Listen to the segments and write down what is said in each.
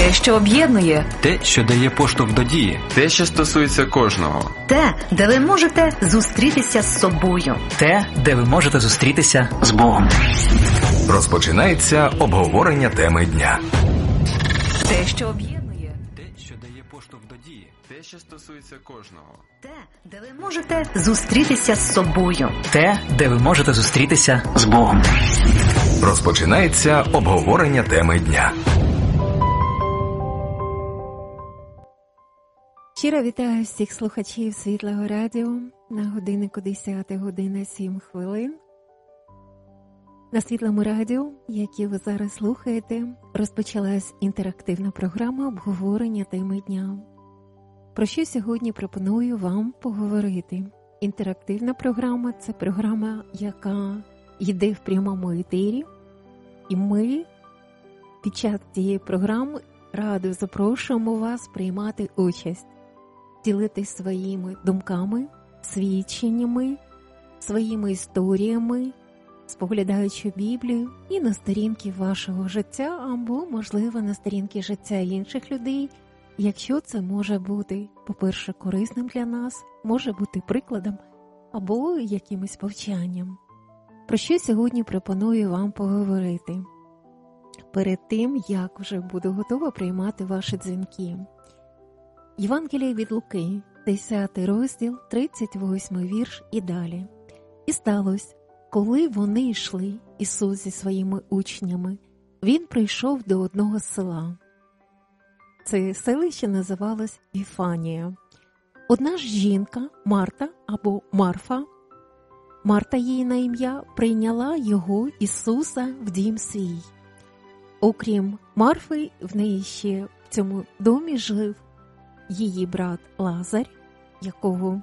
Те, що об'єднує. Те, що дає поштовх до дії. Те, що стосується кожного. Те, де ви можете зустрітися з собою. Те, де ви можете зустрітися з Богом. Розпочинається обговорення теми дня. Те, що об'єднує. Те, що дає поштовх до дії. Те, що стосується кожного. Те, де ви можете зустрітися з собою. Те, де ви можете зустрітися з Богом. Розпочинається обговорення теми дня. Щиро вітаю всіх слухачів Світлого радіо. На годиннику 10:07. На Світлому радіо, яке ви зараз слухаєте, розпочалась інтерактивна програма обговорення теми дня. Про що сьогодні пропоную вам поговорити? Інтерактивна програма – це програма, яка йде в прямому етері. І ми під час цієї програми радо запрошуємо вас приймати участь, ділитись своїми думками, свідченнями, своїми історіями, споглядаючи Біблію і на сторінки вашого життя, або, можливо, на сторінки життя інших людей, якщо це може бути, по-перше, корисним для нас, може бути прикладом або якимось повчанням. Про що сьогодні пропоную вам поговорити? Перед тим, як вже буду готова приймати ваші дзвінки. Євангеліє від Луки, 10 розділ, 38 вірш і далі. «І сталося, коли вони йшли, Ісус зі своїми учнями, Він прийшов до одного села. Це селище називалось Віфанія. Одна ж жінка, Марта або Марфа, Марта її на ім'я, прийняла його, Ісуса, в дім свій. Окрім Марфи, в неї ще в цьому домі жив її брат Лазар, якого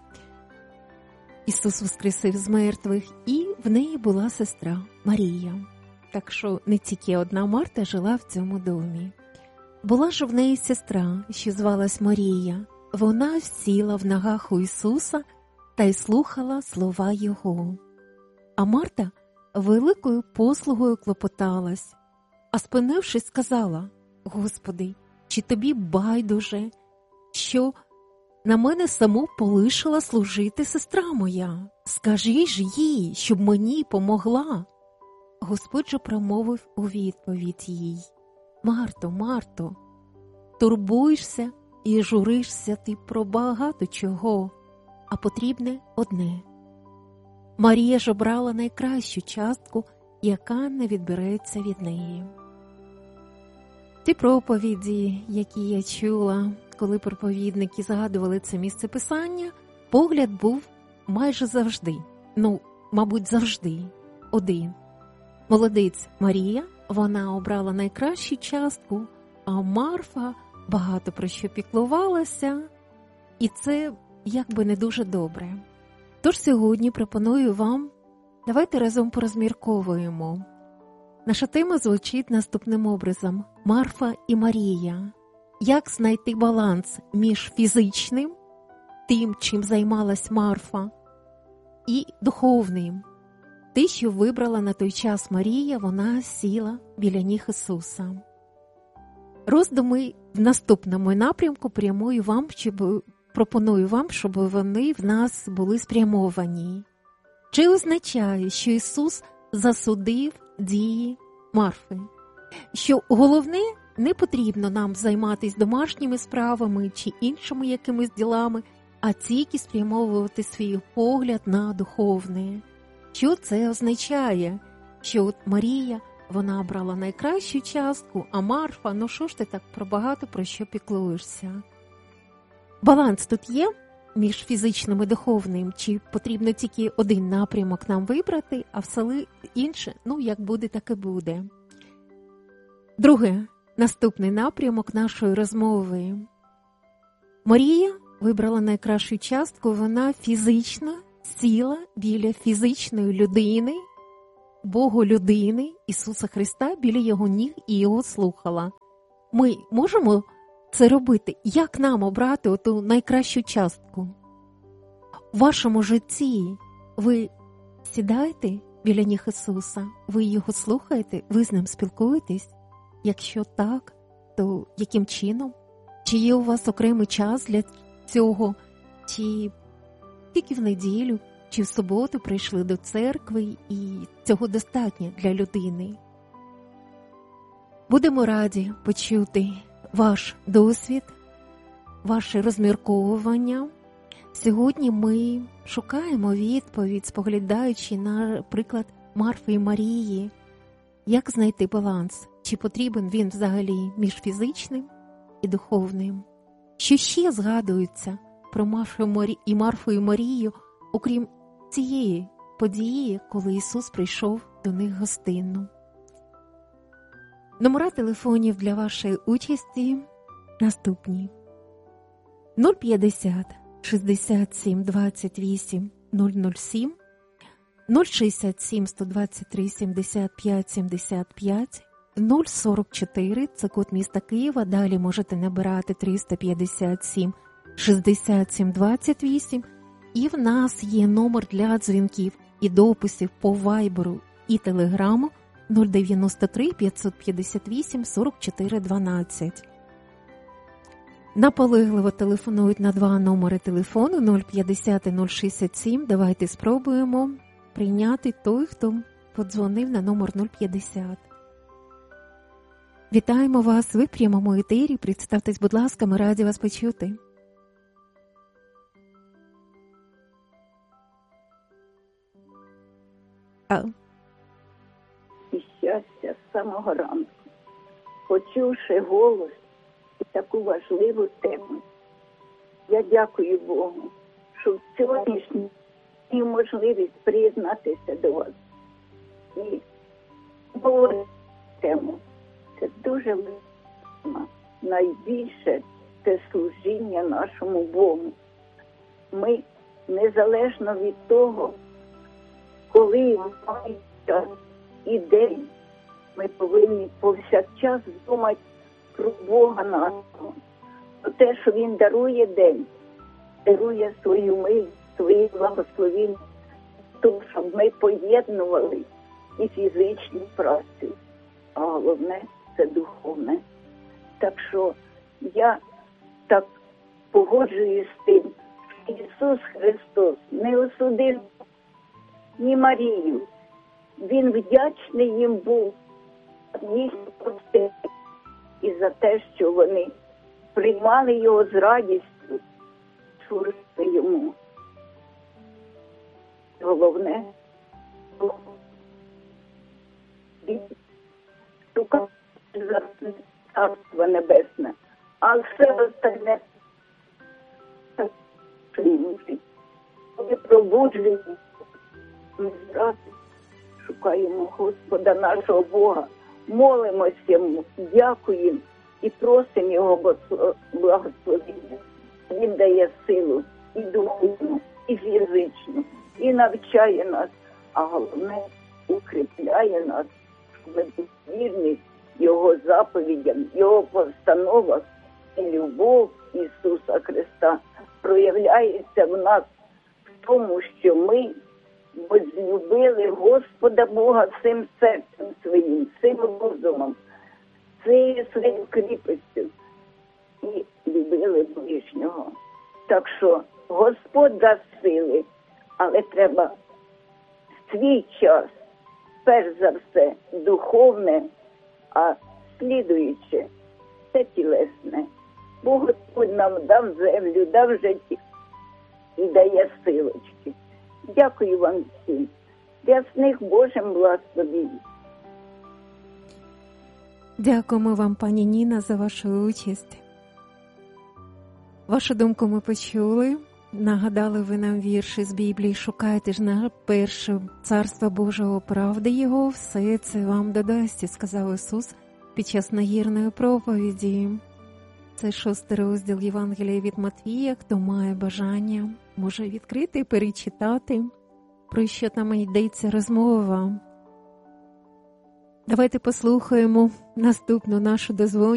Ісус воскресив з мертвих, і в неї була сестра Марія. Так що не тільки одна Марта жила в цьому домі. Була ж в неї сестра, що звалась Марія. Вона сіла в ногах у Ісуса та й слухала слова Його. А Марта великою послугою клопоталась, а спинившись, сказала: «Господи, чи тобі байдуже, що на мене саму полишила служити сестра моя? Скажи ж їй, щоб мені помогла». Господь же промовив у відповідь їй: «Марто, Марто, турбуєшся і журишся ти про багато чого, а потрібне одне. Марія ж обрала найкращу частку, яка не відбереться від неї». Ті проповіді, які я чула, коли проповідники згадували це місце писання, погляд був майже завжди, мабуть, завжди один. Молодець Марія, вона обрала найкращу частку, а Марфа багато про що піклувалася, і це якби не дуже добре. Тож сьогодні пропоную вам, давайте разом порозмірковуємо. Наша тема звучить наступним образом: Марфа і Марія. Як знайти баланс між фізичним, тим, чим займалась Марфа, і духовним? Те, що вибрала на той час Марія, вона сіла біля ніг Ісуса. Роздуми в наступному напрямку пропоную вам, щоб вони в нас були спрямовані. Чи означає, що Ісус засудив дії Марфи? Що головне, не потрібно нам займатися домашніми справами чи іншими якимись ділами, а тільки спрямовувати свій погляд на духовне. Що це означає? Що от Марія, вона обрала найкращу частку, а Марфа, що ж ти так багато про що піклуєшся? Баланс тут є між фізичним і духовним, чи потрібно тільки один напрямок нам вибрати, а все інше, як буде, так і буде. Друге, наступний напрямок нашої розмови. Марія вибрала найкращу частку, вона фізично сіла біля фізичної людини, Богу-людини, Ісуса Христа, біля Його ніг і Його слухала. Ми можемо це робити? Як нам обрати оту найкращу частку? В вашому житті ви сідаєте біля ніг Ісуса, ви Його слухаєте, ви з Ним спілкуєтесь? Якщо так, то яким чином? Чи є у вас окремий час для цього? Чи тільки в неділю, чи в суботу прийшли до церкви і цього достатньо для людини? Будемо раді почути ваш досвід, ваше розмірковування. Сьогодні ми шукаємо відповідь, споглядаючи на приклад Марфи і Марії. Як знайти баланс? Чи потрібен він взагалі між фізичним і духовним? Що ще згадується про Марфу і Марію, окрім цієї події, коли Ісус прийшов до них гостинно? Номера телефонів для вашої участі наступні: 050 67 28 007, 067 123 75 75, 044 – це код міста Києва. Далі можете набирати 357 67 28. І в нас є номер для дзвінків і дописів по Вайберу і Телеграму 093 558 44 12. Наполегливо телефонують на два номери телефону 050 067. Давайте спробуємо прийняти той, хто подзвонив на номер 050. Вітаємо вас, ви в прямому етері. Представтесь, будь ласка, ми раді вас почути. І щастя з самого ранку, почувши голос і таку важливу тему. Я дякую Богу, що в сьогоднішній день можливість приєднатися до вас і говорити тему. Це дуже важливо. Найбільше це служіння нашому Богу. Ми, незалежно від того, коли час і день, ми повинні повсякчас думати про Бога нашого, про те, що Він дарує день, дарує свою милість, свої благословіння, тому щоб ми поєднували і фізичну працю, а головне – це духовне. Так що я так погоджуюсь з тим, що Ісус Христос не осудив ні Марію. Він вдячний їм був їх прости і за те, що вони приймали його з радістю, служили йому. Головне, він шукав Царство Небесне, а все остальне служить. Коли пробуджені, ми зразу шукаємо Господа нашого Бога, молимося йому, дякуємо і просимо його благословення. Він дає силу і духовну, і фізичну, і навчає нас, а головне укріпляє нас, щоб ми були вірні його заповідям, його постановах, і любов Ісуса Христа проявляється в нас в тому, що ми возлюбили Господа Бога всім серцем своїм, всім розумом, всією своєю кріпостю і любили ближнього. Так що Господь дасть сили, але треба свій час, перш за все, духовне, а слідуюче – це тілесне. Бо Господь нам дав землю, дав життя і дає силочки. Дякую вам всім. Ясних Божим благословінь. Дякуємо вам, пані Ніна, за вашу участь. Вашу думку ми почули. Нагадали ви нам вірші з Біблії. Шукайте ж найперше Царства Божого, правди Його, все це вам додасть, сказав Ісус під час нагірної проповіді. Це 6 розділ Євангелія від Матвія. Хто має бажання, може відкрити і перечитати, про що там йдеться розмова. Давайте послухаємо наступну нашу дозвоню.